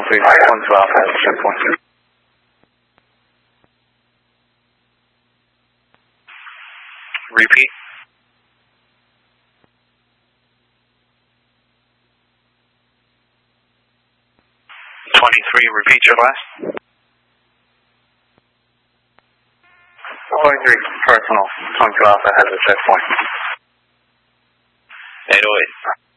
23, 1 to Alpha has a checkpoint. Repeat. 23, repeat your last. 23, personal, 1 to Alpha has a checkpoint. 808.